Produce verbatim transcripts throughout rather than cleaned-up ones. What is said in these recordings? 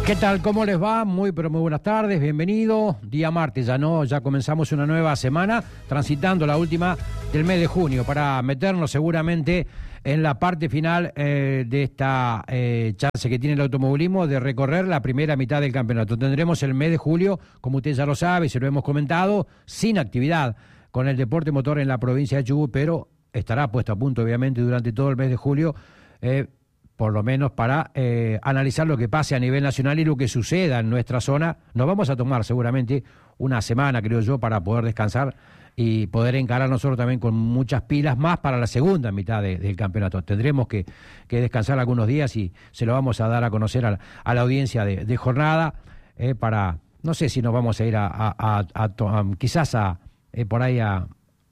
¿Qué tal? ¿Cómo les va? Muy, pero muy buenas tardes, bienvenido. Día martes, ya no, ya comenzamos una nueva semana, transitando la última del mes de junio, para meternos seguramente en la parte final eh, de esta eh, chance que tiene el automovilismo de recorrer la primera mitad del campeonato. Tendremos el mes de julio, como usted ya lo sabe, se lo hemos comentado, sin actividad con el deporte motor en la provincia de Chubut, pero estará puesto a punto, obviamente, durante todo el mes de julio, eh, por lo menos para eh, analizar lo que pase a nivel nacional y lo que suceda en nuestra zona. Nos vamos a tomar seguramente una semana, creo yo, para poder descansar y poder encarar nosotros también con muchas pilas más para la segunda mitad de, del campeonato. Tendremos que, que descansar algunos días y se lo vamos a dar a conocer a, a la audiencia de, de jornada eh, para, no sé si nos vamos a ir a, a, a, a, a, a quizás a eh, por ahí a...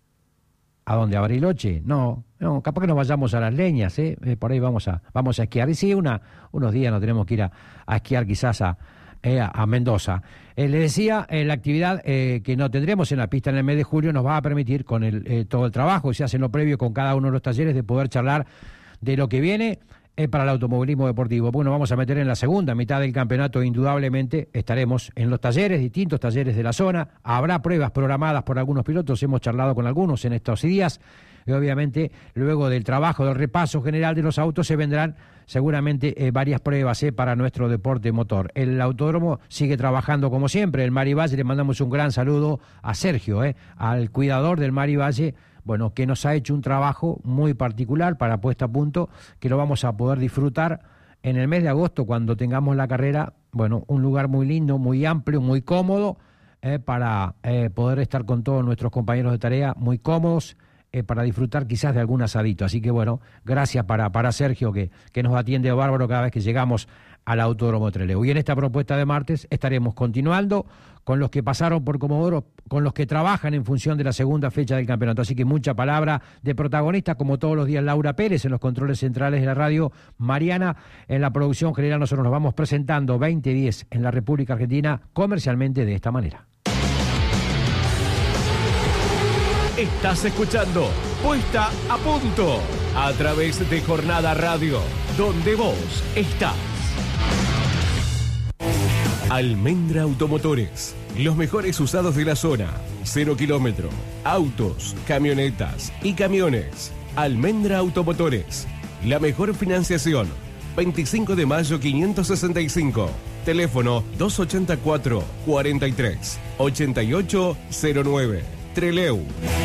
¿A dónde? ¿A Bariloche? No, no, capaz que nos vayamos a las leñas, ¿eh? Eh, por ahí vamos a vamos a esquiar. Y sí, una, unos días nos tenemos que ir a, a esquiar quizás a, eh, a Mendoza. Eh, le decía, eh, la actividad eh, que no tendremos en la pista en el mes de julio nos va a permitir, con el, eh, todo el trabajo que se hace en lo previo con cada uno de los talleres, de poder charlar de lo que viene eh, para el automovilismo deportivo. Bueno, vamos a meter en la segunda mitad del campeonato, indudablemente estaremos en los talleres, distintos talleres de la zona. Habrá pruebas programadas por algunos pilotos, hemos charlado con algunos en estos días. Y obviamente, luego del trabajo, del repaso general de los autos, se vendrán seguramente eh, varias pruebas eh, para nuestro deporte motor. El autódromo sigue trabajando como siempre. El Mari Valle, le mandamos un gran saludo a Sergio, eh, al cuidador del Mari Valle, bueno, que nos ha hecho un trabajo muy particular para puesta a punto, que lo vamos a poder disfrutar en el mes de agosto cuando tengamos la carrera. Bueno, un lugar muy lindo, muy amplio, muy cómodo, eh, para eh, poder estar con todos nuestros compañeros de tarea, muy cómodos, eh, para disfrutar quizás de algún asadito. Así que bueno, gracias para, para Sergio, que, que nos atiende bárbaro cada vez que llegamos al Autódromo Trelew. Y en esta propuesta de martes estaremos continuando con los que pasaron por Comodoro, con los que trabajan en función de la segunda fecha del campeonato. Así que mucha palabra de protagonistas, como todos los días, Laura Pérez en los controles centrales de la radio, Mariana en la producción general. Nosotros nos vamos presentando veinte diez en la República Argentina comercialmente de esta manera. Estás escuchando Puesta a Punto a través de Jornada Radio, donde vos estás. Almendra Automotores, los mejores usados de la zona, cero kilómetro, autos, camionetas y camiones. Almendra Automotores, la mejor financiación, veinticinco de mayo quinientos sesenta y cinco, teléfono dos ochenta y cuatro, cuarenta y tres, ochenta y ocho cero nueve, Trelew.